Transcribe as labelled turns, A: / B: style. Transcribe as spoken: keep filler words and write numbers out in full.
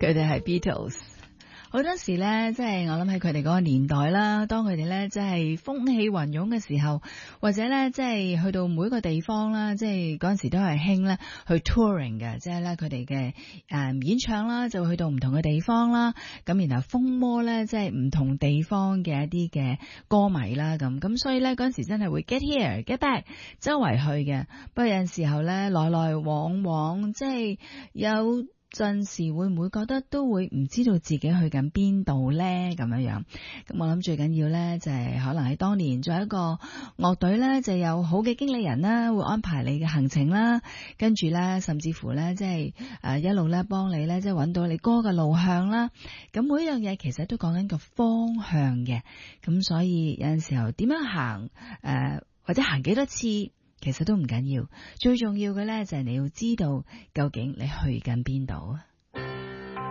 A: 佢哋係 Beatles。好多時咧，即係我諗喺佢哋嗰個年代啦，當佢哋咧即係風起雲湧嘅時候，或者咧即係去到每一個地方啦，即係嗰陣時都係興咧去 touring 嘅，即係咧佢哋嘅誒演唱啦，就會去到唔同嘅地方啦，咁然後風魔咧即係唔同地方嘅一啲嘅歌迷啦，咁咁所以咧嗰陣時真係會 get here get back 周圍去嘅，不過有陣時候咧來來往往，即係有陣時會唔會覺得都會唔知道自己去緊邊度呢？咁樣樣，咁我諗最緊要呢，就係、是、可能喺當年做一個樂隊呢，就有好嘅經理人啦，會安排你嘅行程啦，跟住呢，甚至乎呢，即係誒一路呢幫你呢，即係揾到你歌嘅路向啦。咁每一樣嘢其實都講緊個方向嘅，咁所以有陣時候點樣行誒、呃，或者行幾多次？其實都唔緊要，最重要嘅咧就係你要知道究竟你去緊邊度啊！